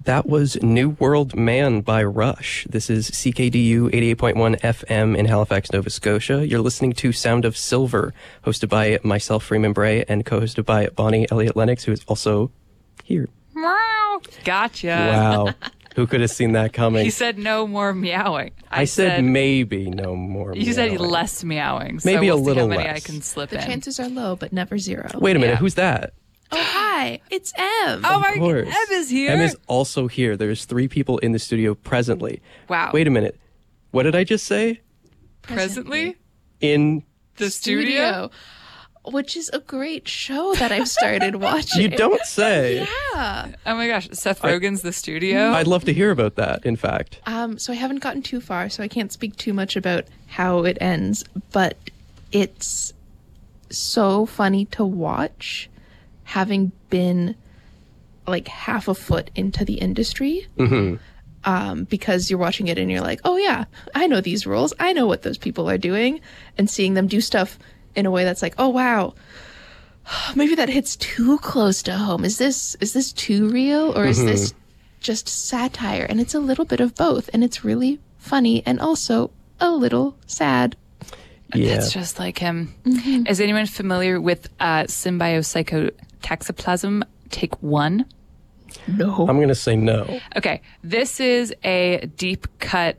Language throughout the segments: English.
That was New World Man by Rush. This is CKDU 88.1 FM in Halifax, Nova Scotia. You're listening to Sound of Silver, hosted by myself, Freeman Bray, and co-hosted by Bonnie Elliott Lennox, who is also here. Meow. Gotcha. Wow. Who could have seen that coming? He said no more meowing. I said maybe no more meowing. You said less meowing. Maybe so a little see how many less. I can slip The in. chances are low, but never zero. Wait a minute, Yeah. who's that? Oh, hi. It's Em. Oh my course. God, Em is here. Em is also here. There's 3 people in the studio presently. Wow. Wait a minute. What did I just say? Presently? In... The studio? Which is a great show that I've started watching. You don't say. Yeah. Oh my gosh, Seth Rogen's The Studio? I'd love to hear about that, in fact. So I haven't gotten too far, so I can't speak too much about how it ends, but it's so funny to watch, having been like half a foot into the industry. Because you're watching it and you're like, oh yeah, I know these rules. I know what those people are doing. And seeing them do stuff in a way that's like, oh wow, maybe that hits too close to home. Is this too real, or is this just satire? And it's a little bit of both, and it's really funny and also a little sad. Yeah. That's just like him. Is anyone familiar with Symbiopsychotoxoplasm Take 1? No. I'm going to say no. Okay, this is a deep cut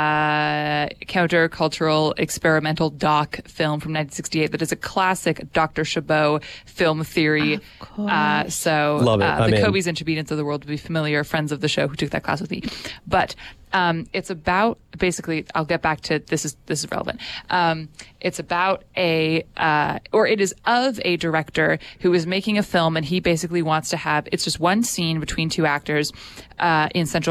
countercultural experimental doc film from 1968 that is a classic Dr. Chabot film theory. Of course. So Love it. I'm the in. Cobies and Chabidans of the world will be familiar, friends of the show who took that class with me. But it's about, basically, I'll get back to this is relevant. It's about it is of a director who is making a film, and he basically wants to have, it's just one scene between 2 actors in Central